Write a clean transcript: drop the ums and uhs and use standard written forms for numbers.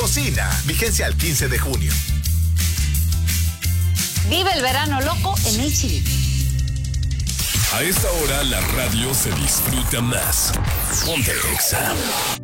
Cocina. Vigencia al 15 de junio. Vive el verano loco en HB. A esta hora la radio se disfruta más. Ponte Exa.